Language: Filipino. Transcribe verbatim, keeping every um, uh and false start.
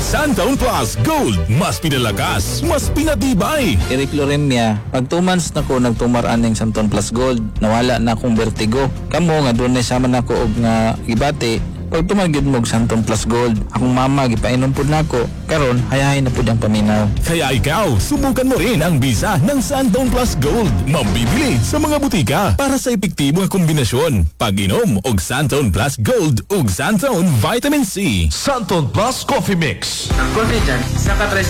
Santon Plus Gold, mas pinalakas, mas pinatibay. Iricloremia, pag two months na ko nagtumaraan ng Santon Plus Gold, nawala na akong vertigo. Kamo nga doon na sama na ko og nga gibati, pag tumagid mo og Santon Plus Gold, akong mama gipainom pud nako, karon hayahay na pud ang paminaw. Kaya ikaw, subukan mo rin ang bisa ng Santon Plus Gold. Mabibili sa mga butika para sa epektibong kombinasyon. Pag-inom og Santon Plus Gold ug Santon Vitamin C. Santon Plus Coffee Mix. Ang coffee dyan, sa